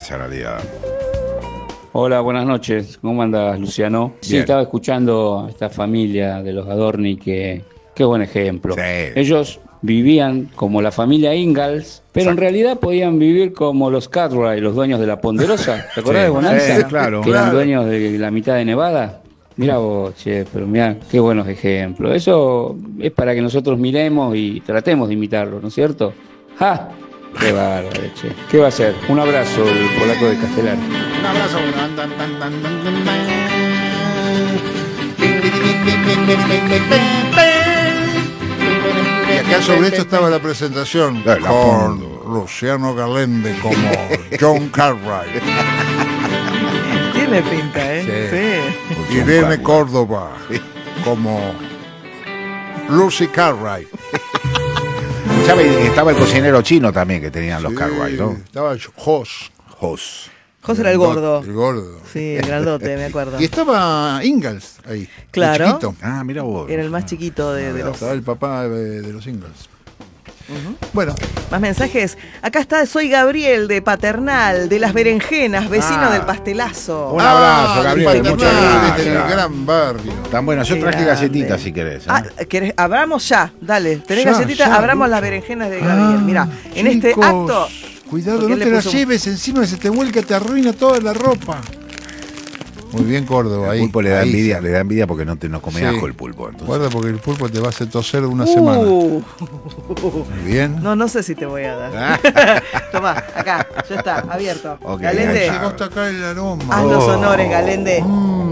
personalidad. Hola, buenas noches. ¿Cómo andas, Luciano? Sí, Bien. estaba escuchando a esta familia de los Adorni, qué buen ejemplo. Sí. Ellos vivían como la familia Ingalls, pero en Exacto. realidad podían vivir como los Cartwright, los dueños de la Ponderosa. ¿Te acordás de Bonanza? Sí, claro. Que eran Claro. dueños de la mitad de Nevada. Mirá vos, che, pero mirá, qué buenos ejemplos. Eso es para que nosotros miremos y tratemos de imitarlo, ¿no es cierto? ¡Ja! ¡Qué bárbaro, che! ¿Qué va a ser? Un abrazo, el polaco de Castelar. Un abrazo. Y acá sobre esto estaba la presentación La con pongo. Luciano Galende como John Cartwright, Tiene pinta, ¿eh? Sí. Irene Córdoba como Lucy Cartwright. ¿Sabe? Estaba el cocinero chino también que tenían los Sí, Cartwright, ¿no? Estaba Hoss. Jos. José era el gordo. El gordo. Sí, el grandote, me acuerdo. Y estaba Ingalls ahí. Claro. El chiquito. Ah, mira vos. Era el más chiquito de los... Estaba el papá de los Ingalls. Bueno, Más mensajes. Acá está, soy Gabriel de Paternal, de Las Berenjenas, vecino Ah. del pastelazo. Un abrazo, Gabriel, Paternal, muchas desde el gracias. gran barrio. Tan bueno, yo Qué traje grande. galletitas si querés. ¿eh? Ah, ¿querés? Abramos ya, dale. ¿Tenés Ya, galletitas? ya, Abramos Lucho. las berenjenas de Gabriel. Mirá, en este Chicos, acto... cuidado, porque no él te le las puso- lleves encima, se te vuelca, te arruina toda la ropa. Muy bien, Córdoba. El Ahí, pulpo le da ahí envidia, sí. le da envidia porque no come Sí. ajo el pulpo. Entonces. Guarda porque el pulpo te va a hacer toser una semana. Muy bien. No sé si te voy a dar. Tomá, acá, ya está, abierto. Ok, Galende, ahí está. Llegó hasta acá el aroma. haz los honores, Galende.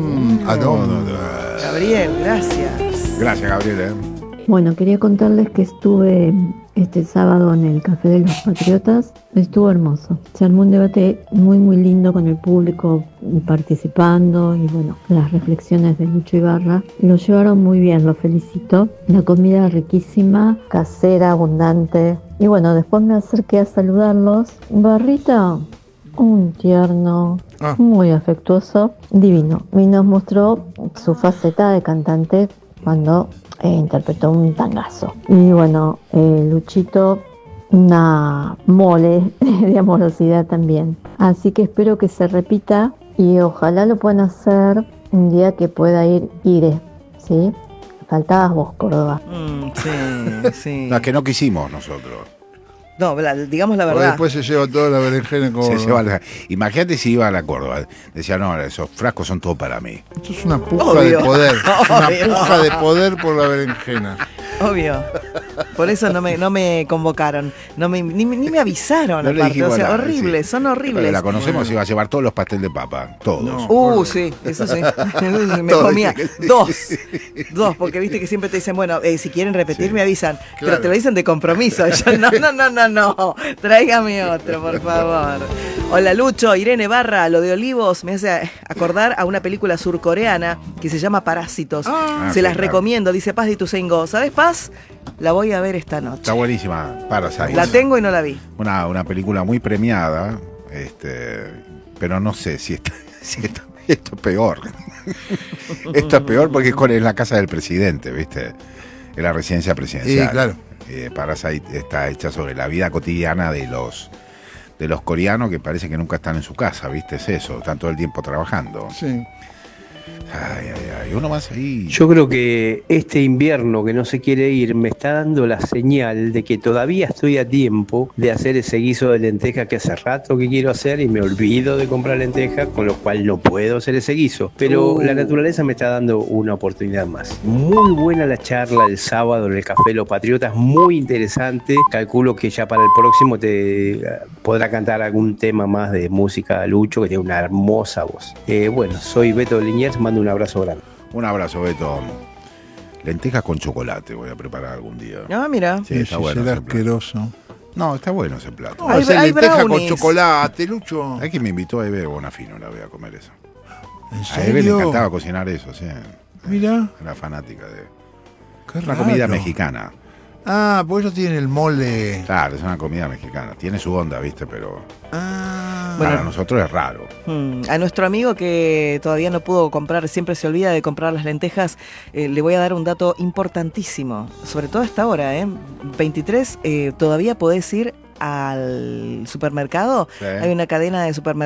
Aroma. Gabriel, gracias. Gracias, Gabriel. ¿eh? Bueno, quería contarles que estuve este sábado en el Café de los Patriotas. Estuvo hermoso. Se armó un debate muy muy lindo con el público participando y bueno, las reflexiones de Lucho Ibarra. Lo llevaron muy bien, lo felicito. La comida riquísima, casera, abundante. Y bueno, después me acerqué a saludarlos. Barrita, un tierno, Ah. muy afectuoso, divino. Y nos mostró su faceta de cantante cuando interpretó un tangazo. Y bueno, Luchito, una mole de amorosidad también. Así que espero que se repita y ojalá lo puedan hacer un día que pueda ir Ire, ¿sí? Faltabas vos, Córdoba. Sí, sí. No, es que no quisimos nosotros. No, digamos la Porque verdad. después se lleva toda la berenjena como. Se lleva Imagínate si iba a la Córdoba. Decía, no, esos frascos son todos para mí. Esto es una puja Obvio. de poder. Es una Obvio. puja de poder por la berenjena. Obvio. Por eso no me convocaron. Ni me avisaron, No le aparte. dijimos O sea, nada, horribles, sí. son Pero horribles. la conocemos y va a llevar todos los pastel de papa. Todos. No. Sí, eso sí. Me Todo comía dice que sí. dos, porque viste que siempre te dicen, bueno, si quieren repetir Sí. me avisan, pero Claro. te lo dicen de compromiso. Yo, no, tráigame otro, por favor. Hola Lucho, Irene Barra, lo de Olivos me hace acordar a una película surcoreana que se llama Parásitos. Ah, Se sí, las claro. recomiendo, dice Paz de Ituzaingó. ¿Sabes, Paz? La voy a ver esta noche. Está buenísima. Parasite. La tengo y no la vi. Una película muy premiada. Pero no sé si esto es peor. Esto es peor porque es la casa del presidente, ¿viste? Es la residencia presidencial. Sí, claro. Parasite está hecha sobre la vida cotidiana de los coreanos que parece que nunca están en su casa, ¿viste? Es eso, están todo el tiempo trabajando. Sí. Ay, uno más ahí. Yo creo que este invierno que no se quiere ir me está dando la señal de que todavía estoy a tiempo de hacer ese guiso de lenteja que hace rato que quiero hacer y me olvido de comprar lentejas, con lo cual no puedo hacer ese guiso. Pero la naturaleza me está dando una oportunidad más. Muy buena la charla el sábado en el Café de los Patriotas, muy interesante. Calculo que ya para el próximo te podrá cantar algún tema más de música Lucho, que tiene una hermosa voz. Bueno, soy Beto Liniers, mando un abrazo grande. Un abrazo, Beto. Lentejas con chocolate voy a preparar algún día. Ah, mira. Sí, está bueno será ese plato. asqueroso. No, está bueno ese plato. Vamos a hacer hay lenteja con brownies. chocolate, Lucho. Hay que me invitó a Eve Bonafino, la voy a comer eso. ¿En A Eve le serio? encantaba cocinar eso, sí. Mira. Era fanática de Qué una raro. comida mexicana. Ah, pues ellos tienen el mole. Claro, es una comida mexicana. Tiene su onda, ¿viste? Pero Ah. para nosotros es raro. A nuestro amigo que todavía no pudo comprar, siempre se olvida de comprar las lentejas, le voy a dar un dato importantísimo, sobre todo a esta hora, 23, todavía podés ir al supermercado. Sí. Hay una cadena de supermercados